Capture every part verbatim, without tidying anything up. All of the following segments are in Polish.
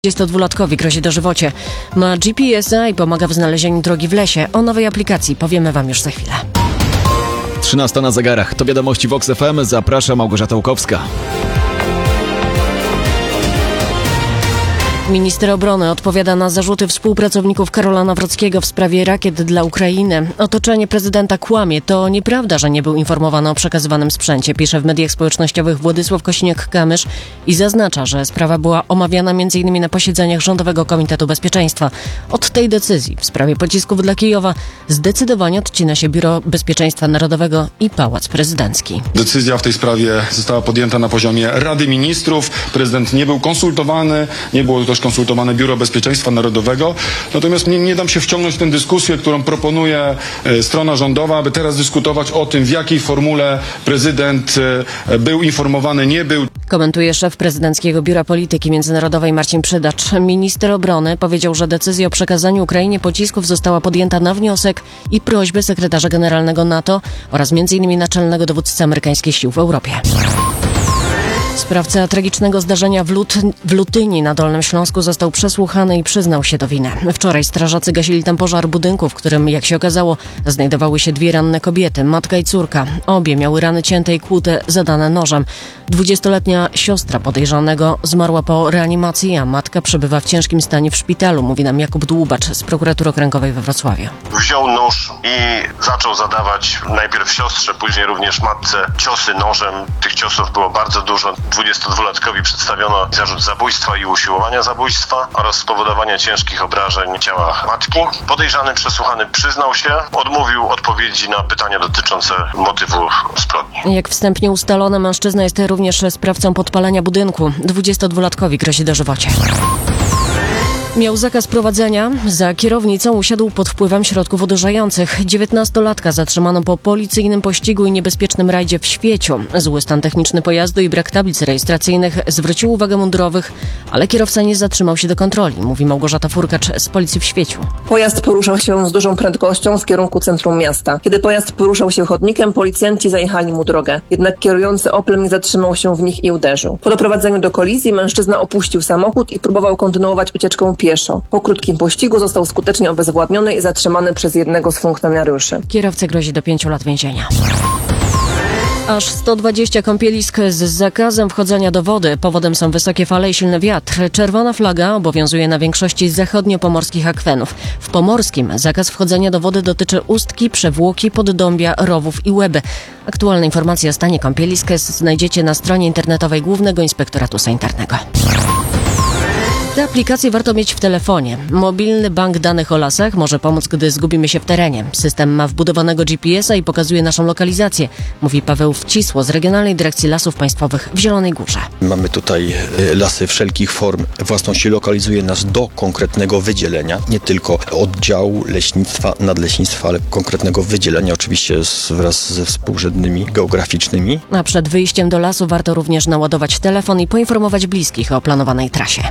dwudziestodwulatkowi grozi dożywocie. Ma G P S i pomaga w znalezieniu drogi w lesie. O nowej aplikacji powiemy Wam już za chwilę. trzynasta na zegarach. To wiadomości Vox F M. Zaprasza Małgorzata Łukowska. Minister obrony odpowiada na zarzuty współpracowników Karola Nawrockiego w sprawie rakiet dla Ukrainy. Otoczenie prezydenta kłamie. To nieprawda, że nie był informowany o przekazywanym sprzęcie, pisze w mediach społecznościowych Władysław Kosiniak-Kamysz i zaznacza, że sprawa była omawiana między innymi na posiedzeniach Rządowego Komitetu Bezpieczeństwa. Od tej decyzji w sprawie pocisków dla Kijowa zdecydowanie odcina się Biuro Bezpieczeństwa Narodowego i Pałac Prezydencki. Decyzja w tej sprawie została podjęta na poziomie Rady Ministrów. Prezydent nie był konsultowany, nie było też konsultowane Biuro Bezpieczeństwa Narodowego. Natomiast nie, nie dam się wciągnąć w tę dyskusję, którą proponuje e, strona rządowa, aby teraz dyskutować o tym, w jakiej formule prezydent e, był informowany, nie był. Komentuje szef Prezydenckiego Biura Polityki Międzynarodowej Marcin Przydacz. Minister obrony powiedział, że decyzja o przekazaniu Ukrainie pocisków została podjęta na wniosek i prośbę sekretarza generalnego NATO oraz między innymi naczelnego dowódcy amerykańskich sił w Europie. Sprawca tragicznego zdarzenia w, Lut- w Lutyni na Dolnym Śląsku został przesłuchany i przyznał się do winy. Wczoraj strażacy gasili tam pożar budynku, w którym, jak się okazało, znajdowały się dwie ranne kobiety, matka i córka. Obie miały rany cięte i kłute, zadane nożem. Dwudziestoletnia siostra podejrzanego zmarła po reanimacji, a matka przebywa w ciężkim stanie w szpitalu, mówi nam Jakub Dłubacz z prokuratury okręgowej we Wrocławiu. Wziął nóż i zaczął zadawać najpierw siostrze, później również matce ciosy nożem. Tych ciosów było bardzo dużo. dwudziestodwulatkowi przedstawiono zarzut zabójstwa i usiłowania zabójstwa oraz spowodowania ciężkich obrażeń ciała matki. Podejrzany przesłuchany przyznał się, odmówił odpowiedzi na pytania dotyczące motywu zbrodni. Jak wstępnie ustalono, mężczyzna jest również sprawcą podpalenia budynku. dwudziestodwulatkowi grozi dożywocie. Miał zakaz prowadzenia. Za kierownicą usiadł pod wpływem środków odurzających. dziewiętnastolatka zatrzymano po policyjnym pościgu i niebezpiecznym rajdzie w Świeciu. Zły stan techniczny pojazdu i brak tablic rejestracyjnych zwrócił uwagę mundurowych, ale kierowca nie zatrzymał się do kontroli, mówi Małgorzata Furkacz z policji w Świeciu. Pojazd poruszał się z dużą prędkością w kierunku centrum miasta. Kiedy pojazd poruszał się chodnikiem, policjanci zajechali mu drogę. Jednak kierujący Oplem nie zatrzymał się w nich i uderzył. Po doprowadzeniu do kolizji mężczyzna opuścił samochód i próbował kontynuować ucieczkę pieszo. Po krótkim pościgu został skutecznie obezwładniony i zatrzymany przez jednego z funkcjonariuszy. Kierowcy grozi do pięciu lat więzienia. Aż sto dwadzieścia kąpielisk z zakazem wchodzenia do wody. Powodem są wysokie fale i silny wiatr. Czerwona flaga obowiązuje na większości zachodnio-pomorskich akwenów. W Pomorskim zakaz wchodzenia do wody dotyczy Ustki, Przewłoki, Poddąbia, Rowów i Łeby. Aktualne informacje o stanie kąpielisk znajdziecie na stronie internetowej Głównego Inspektoratu Sanitarnego. Tę aplikację warto mieć w telefonie. Mobilny bank danych o lasach może pomóc, gdy zgubimy się w terenie. System ma wbudowanego G P S a i pokazuje naszą lokalizację, mówi Paweł Wcisło z Regionalnej Dyrekcji Lasów Państwowych w Zielonej Górze. Mamy tutaj lasy wszelkich form. Własność lokalizuje nas do konkretnego wydzielenia, nie tylko oddziału leśnictwa, nadleśnictwa, ale konkretnego wydzielenia, oczywiście z, wraz ze współrzędnymi geograficznymi. A przed wyjściem do lasu warto również naładować telefon i poinformować bliskich o planowanej trasie.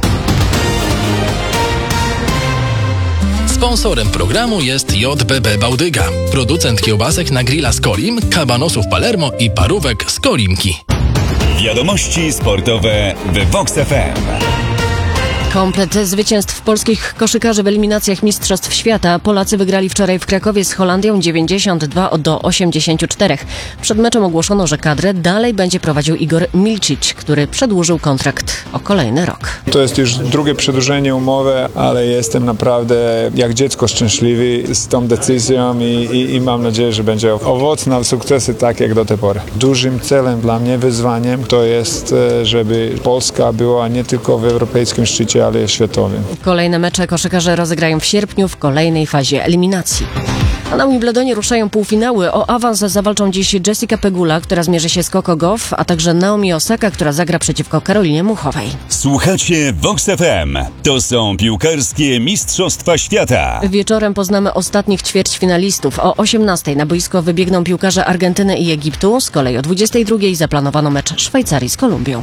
Sponsorem programu jest J B B Bałdyga, producent kiełbasek na grilla z Kolim, kabanosów Palermo i parówek z Kolimki. Wiadomości sportowe w Vox F M. Komplet zwycięstw polskich koszykarzy w eliminacjach Mistrzostw Świata. Polacy wygrali wczoraj w Krakowie z Holandią dziewięćdziesiąt dwa do osiemdziesięciu czterech. Przed meczem ogłoszono, że kadrę dalej będzie prowadził Igor Milčić, który przedłużył kontrakt o kolejny rok. To jest już drugie przedłużenie umowy, ale jestem naprawdę jak dziecko szczęśliwy z tą decyzją i, i, i mam nadzieję, że będzie owocna, sukcesy tak jak do tej pory. Dużym celem dla mnie, wyzwaniem to jest, żeby Polska była nie tylko w europejskim szczycie, ale światowym. Kolejne mecze koszykarze rozegrają w sierpniu w kolejnej fazie eliminacji. A na Wimbledonie ruszają półfinały. O awans zawalczą dziś Jessica Pegula, która zmierzy się z Coco Gauff, a także Naomi Osaka, która zagra przeciwko Karolinie Muchowej. Słuchacie Vox F M. To są piłkarskie Mistrzostwa Świata. Wieczorem poznamy ostatnich ćwierćfinalistów. O osiemnastej na boisko wybiegną piłkarze Argentyny i Egiptu. Z kolei o dwudziestej drugiej zaplanowano mecz Szwajcarii z Kolumbią.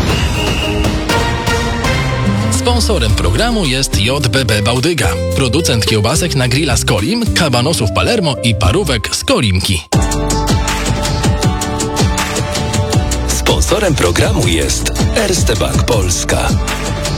Sponsorem programu jest J B B Bałdyga, producent kiełbasek na grilla z Kolim, kabanosów Palermo i parówek z Kolimki. Sponsorem programu jest Erste Bank Polska.